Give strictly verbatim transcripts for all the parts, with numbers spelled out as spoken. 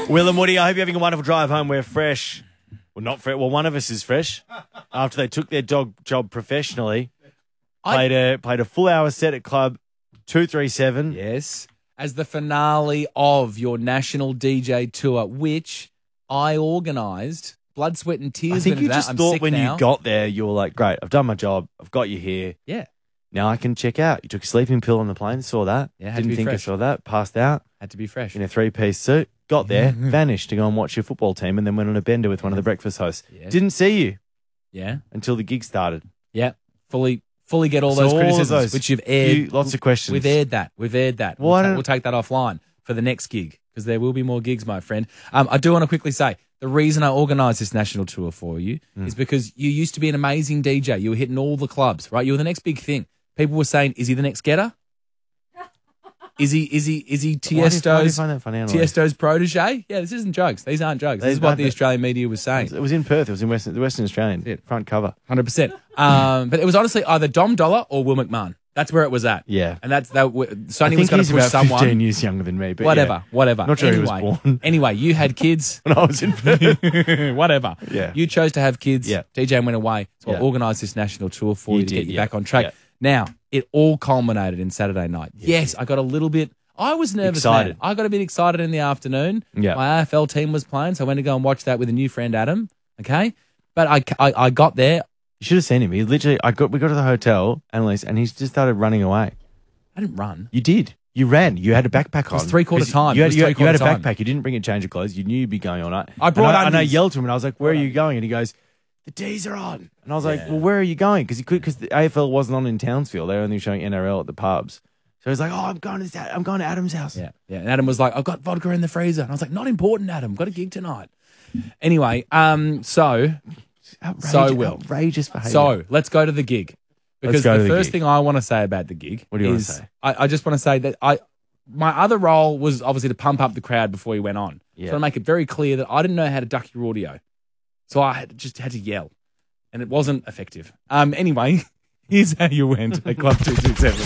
Will and Woody, I hope you're having a wonderful drive home. We're fresh. Well, not fresh. Well, one of us is fresh. After they took their dog job professionally, I- played a played a full hour set at Club two three seven. Yes. As the finale of your national D J tour, which I organised. Blood, sweat and tears. I think went you into that. just I'm thought sick when now. you got there, you were like, great, I've done my job. I've got you here. Yeah. Now I can check out. You took a sleeping pill on the plane, saw that. Yeah, had to Didn't be think fresh. I saw that. Passed out Had to be fresh. in a three-piece suit. Got there, vanished to go and watch your football team, and then went on a bender with one of the breakfast hosts. Yeah. Didn't see you Yeah. until the gig started. Yeah. Fully fully get all So those all of criticisms, those, which you've aired. few- lots of questions. We've aired that. We've aired that. Why We'll, ta- don't- we'll take that offline for the next gig because there will be more gigs, my friend. Um, I do want to quickly say the reason I organised this national tour for you Mm. is because you used to be an amazing D J. You were hitting all the clubs, right? You were the next big thing. People were saying, "Is he the next Getter? Is he? Is he? Is he Why do you- why do you Tiesto's find that funny, Annalise? Tiesto's protege?" Yeah, this isn't jokes. These aren't jokes. This They- is what they- the Australian media was saying. It was in Perth. It was in Western, the Western Australian front cover. one hundred percent. Um, but it was honestly either Dom Dollar or Will McMahon. That's where it was at. Yeah. And that's that. w- I Sony think was going he's to push about someone. fifteen years younger than me. But whatever, yeah. whatever. Not sure anyway, he was born Anyway, you had kids. when I was in Perth. whatever. Yeah. You chose to have kids. Yeah. D J went away. So Yeah. I organised this national tour for you, You to did, get you yeah. back on track. Yeah. Now, it all culminated in Saturday night. yes, I got a little bit. I was nervous, man. Excited. I got a bit excited in the afternoon. Yeah. My A F L team was playing, so I went to go and watch that with a new friend, Adam. Okay. But I, I, I got there. You should have seen him. He literally, I got, we got to the hotel, Annalise, and he just started running away. I didn't run. You did. You ran. You had a backpack on. was three-quarter 'Cause time. You It had, was you, had- you had a three-quarter time. backpack. You didn't bring a change of clothes. You knew you'd be going all night. I brought and I, and I undies. yelled to him, and I was like, "Where are you going?" And he goes, "The D's are on." And I was like, Yeah. "Well, where are you going?" Because he could, because the A F L wasn't on in Townsville. They were only showing N R L at the pubs. So he's like, "Oh, I'm going to this, I'm going to Adam's house." Yeah, yeah. And Adam was like, "I've got vodka in the freezer." And I was like, "Not important, Adam. Got a gig tonight." Anyway, um, so Outrageous, So Will. outrageous behavior. so let's go to the gig because go the to the first gig. thing I want to say about the gig What do you wanna is say? I, I just want to say that I my other role was obviously to pump up the crowd before he went on. Yeah. So to make it very clear that I didn't know how to duck your audio, so I had, just had to yell, and it wasn't effective. Um, anyway, here's how you went at Club Two Two Seven.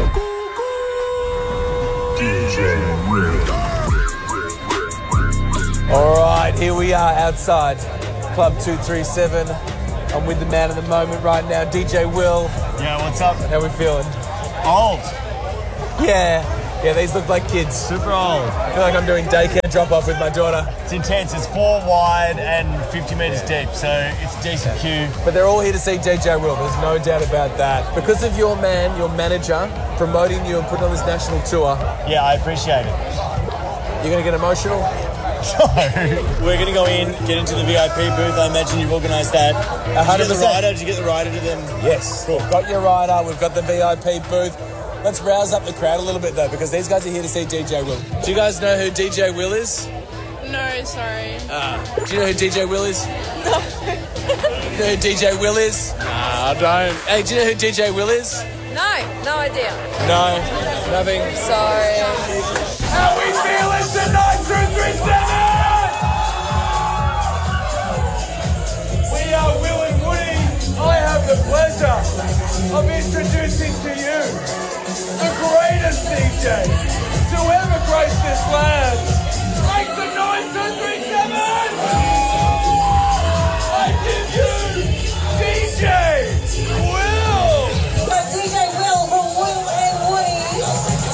All right, here we are outside Club two three seven. I'm with the man of the moment right now, D J Will. Yeah, what's up? How we feeling? Old. Yeah, yeah, these look like kids. Super old. I feel like I'm doing daycare drop-off with my daughter. It's intense. It's four wide and fifty metres deep, so it's a decent queue. But they're all here to see D J Will, there's no doubt about that. Because of your man, your manager, promoting you and putting on this national tour, Yeah, I appreciate it. you're going to get emotional? So, we're going to go in, get into the V I P booth. I imagine you've organised that. one hundred Did you get the percent. rider? Did you get the rider to them? Yes. We've got your rider, we've got the V I P booth. Let's rouse up the crowd a little bit though, because these guys are here to see D J Will. Do you guys know who D J Will is? No, sorry. Do you know who D J Will is? No. You know who D J Will is? I don't. Hey, do you know who D J Will is? No, no idea. No. Nothing. Sorry. How we feeling tonight, two three seven? We are Will and Woody. I have the pleasure of introducing to you the greatest D J to ever grace this land. Make some noise, two three seven! I give you D J Will! D J Will from Will and Woody.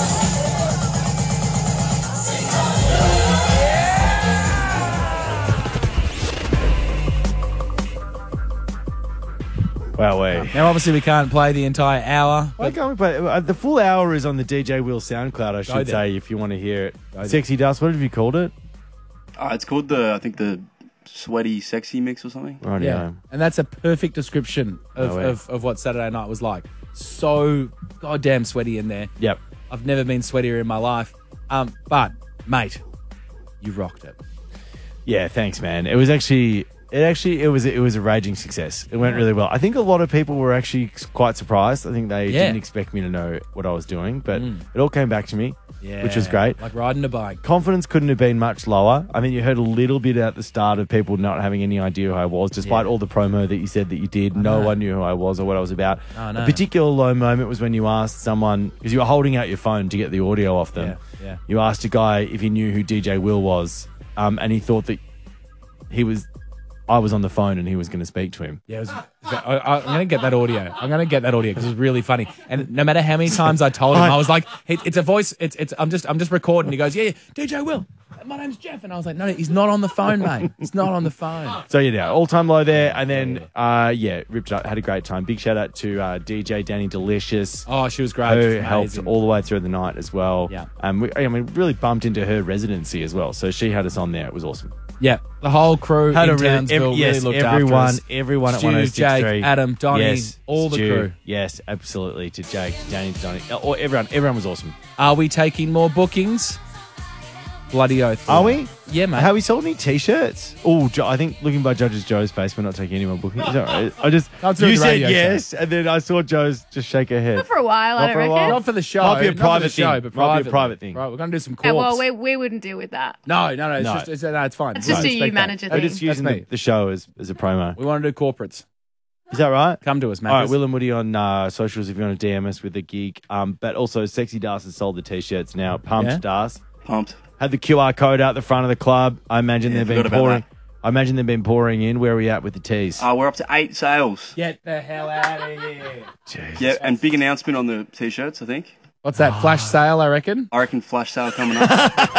Wow, way. Now, obviously, we can't play the entire hour. Why can't we play? uh, The full hour is on the D J Will SoundCloud, I should there. say, if you want to hear it. there. Sexy Dust, what have you called it? Uh, it's called the, I think the sweaty sexy mix or something. Right, Yeah, and that's a perfect description of, Oh, yeah. of, of what Saturday night was like. So goddamn sweaty in there. Yep. I've never been sweatier in my life. Um, but mate, you rocked it. Yeah, thanks, man. It was actually, it actually, it was, it was a raging success. It went really well. I think a lot of people were actually quite surprised. I think they Yeah. didn't expect me to know what I was doing, but it all came back to me, Yeah, which was great. Like riding a bike. Confidence couldn't have been much lower. I mean, you heard a little bit at the start of people not having any idea who I was, despite Yeah. all the promo that you said that you did. No one knew who I was or what I was about. I know. A particular low moment was when you asked someone, because you were holding out your phone to get the audio off them. Yeah, yeah. You asked a guy if he knew who D J Will was, um, and he thought that he was, I was on the phone and he was going to speak to him. Yeah, it was, I, I, I'm going to get that audio. I'm going to get that audio because it was really funny. And no matter how many times I told him, I was like, hey, "It's a voice. It's it's. I'm just I'm just recording." He goes, "Yeah, yeah, D J Will. My name's Jeff." And I was like, "No, no, he's not on the phone, mate. He's not on the phone." So yeah, all time low there, and then uh, yeah, ripped it up. Had a great time. Big shout out to uh, D J Danny Delicious. Oh, she was great. She Who was helped amazing. all the way through the night as well. Yeah. Um, we, I mean, really bumped into her residency as well. So she had us on there. It was awesome. Yeah, the whole crew Had in a really, Townsville ev- yes, really looked everyone, after us. everyone at Stu, one oh six point three. Jake, Adam, Donnie, yes, all the Stu, crew. Yes, absolutely. To Jake, to Danny, to Donnie, or everyone, everyone was awesome. Are we taking more bookings? Bloody oath. Are we? Yeah, mate. Have we sold any T-shirts? Oh, Jo- I think looking by Judges Joe's face, we're not taking any more bookings. Is that right? I just That's through you the said radio show. yes, and then I saw Joe's just shake her head. For a while, Not I don't for a reckon. while. Not for the show. Might be a not for private the show, thing. but Might be a privately. private thing. Right, we're going to do some Yeah, corks. well, we, we wouldn't deal with that. No, no, no. It's No. just it's, no, it's fine. It's just No, a you respect that. manager We're thing. just using That's the, me. the show as, as a promo. We want to do corporates. Is that right? Come to us, man. All right, Will and Woody on uh, socials if you want to D M us with the gig. Um, but also, Sexy Das has sold the T-shirts now. Pumped Yeah? Das. Pumped. Had the Q R code out the front of the club. I imagine Yeah, they've been forgot about pouring. that. I imagine they've been pouring in. Where are we at with the teas? Uh, we're up to eight sales. Get the hell out of here. Jeez. Yeah, and big announcement on the t-shirts, I think. What's that? Flash sale, I reckon. I reckon flash sale coming up.